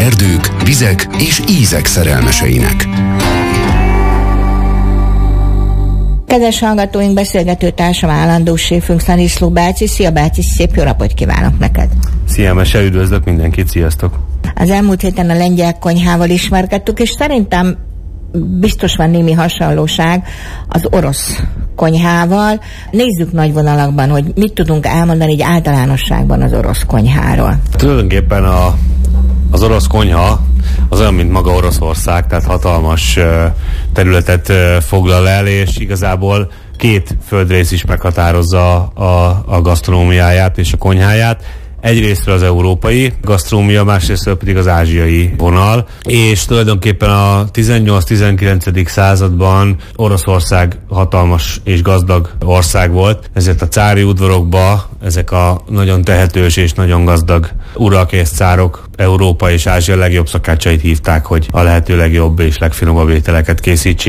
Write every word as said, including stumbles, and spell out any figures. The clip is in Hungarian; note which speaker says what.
Speaker 1: erdők, vizek és ízek szerelmeseinek.
Speaker 2: Kedves hallgatóink, beszélgető társam, állandó séfünk Szaniszló bácsi. Szia bácsi, szép jó napot kívánok neked!
Speaker 3: Szia Mese, üdvözlök mindenkit, sziasztok!
Speaker 2: Az elmúlt héten a lengyel konyhával ismerkedtük, és szerintem biztos van némi hasonlóság az orosz konyhával. Nézzük nagy vonalakban, hogy mit tudunk elmondani egy általánosságban az orosz konyháról.
Speaker 3: Tulajdonképpen a, az orosz konyha az olyan, mint maga Oroszország, tehát hatalmas területet foglal el, és igazából két földrész is meghatározza a, a gasztronómiáját és a konyháját. Egyrésztről az európai gasztronómia, másrésztről pedig az ázsiai vonal, és tulajdonképpen a tizennyolc-tizenkilencedik században Oroszország hatalmas és gazdag ország volt, ezért a cári udvarokba ezek a nagyon tehetős és nagyon gazdag urak és cárok Európa és Ázsia legjobb szakácsait hívták, hogy a lehető legjobb és legfinomabb ételeket készítsék.